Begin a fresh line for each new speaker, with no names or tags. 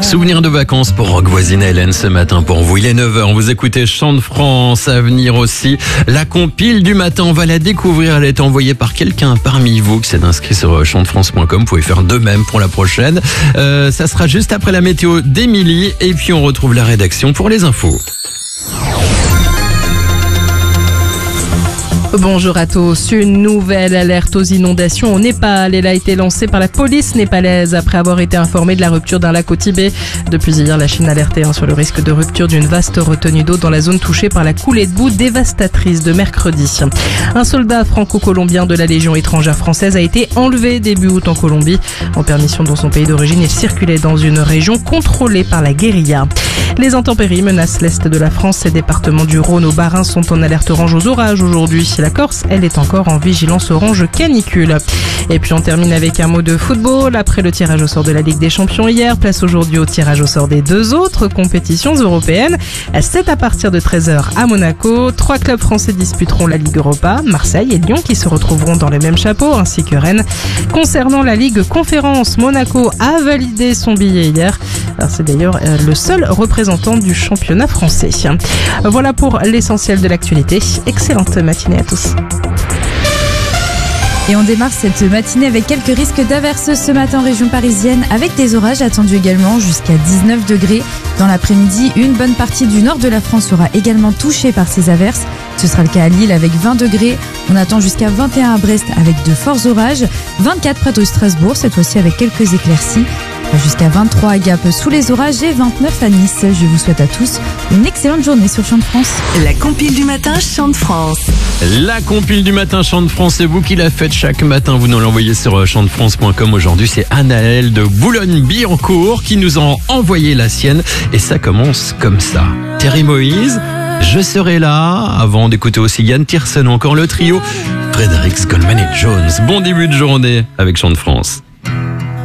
Souvenir de vacances pour Rock Voisine Hélène ce matin pour vous. Il est 9h, vous écoutez Chant de France. À venir aussi, la compile du matin, on va la découvrir. Elle est envoyée par quelqu'un parmi vous qui s'est inscrit sur chantefrance.com. Vous pouvez faire de même pour la prochaine. Ça sera juste après la météo d'Émilie. Et puis on retrouve la rédaction pour les infos.
Bonjour à tous. Une nouvelle alerte aux inondations au Népal. Elle a été lancée par la police népalaise après avoir été informée de la rupture d'un lac au Tibet. Depuis hier, la Chine alertait sur le risque de rupture d'une vaste retenue d'eau dans la zone touchée par la coulée de boue dévastatrice de mercredi. Un soldat franco-colombien de la Légion étrangère française a été enlevé début août en Colombie. En permission dans son pays d'origine, il circulait dans une région contrôlée par la guérilla. Les intempéries menacent l'est de la France. Les départements du Rhône au Bas-Rhin sont en alerte orange aux orages aujourd'hui. La Corse, elle est encore en vigilance orange canicule. Et puis on termine avec un mot de football. Après le tirage au sort de la Ligue des Champions hier, place aujourd'hui au tirage au sort des deux autres compétitions européennes. C'est à partir de 13h à Monaco. 3 clubs français disputeront la Ligue Europa, Marseille et Lyon qui se retrouveront dans le même chapeau, ainsi que Rennes. Concernant la Ligue Conférence, Monaco a validé son billet hier. Alors c'est d'ailleurs le seul représentant du championnat français. Voilà pour l'essentiel de l'actualité. Excellente matinée à tous.
Et on démarre cette matinée avec quelques risques d'averses ce matin en région parisienne, avec des orages attendus également jusqu'à 19 degrés. Dans l'après-midi, une bonne partie du nord de la France sera également touchée par ces averses. Ce sera le cas à Lille avec 20 degrés. On attend jusqu'à 21 à Brest avec de forts orages. 24 près de Strasbourg, cette fois-ci avec quelques éclaircies. Jusqu'à 23 à Gap sous les orages et 29 à Nice. Je vous souhaite à tous une excellente journée sur Chant de France.
La compile du matin Chant de France.
La compile du matin Chant de France, c'est vous qui la faites chaque matin. Vous nous l'envoyez sur chantefrance.com. Aujourd'hui, c'est Anaëlle de Boulogne-Billancourt qui nous a envoyé la sienne. Et ça commence comme ça. Thierry Moïse, je serai là. Avant d'écouter aussi Yann Tiersen, encore le trio Frédéric Coleman et Jones. Bon début de journée avec Chant de France.